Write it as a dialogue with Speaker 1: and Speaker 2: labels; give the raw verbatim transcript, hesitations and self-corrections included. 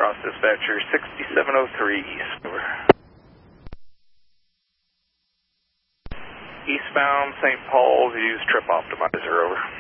Speaker 1: Cross Dispatcher sixty-seven oh three East, over. Eastbound Saint Paul's, use Trip Optimizer, over.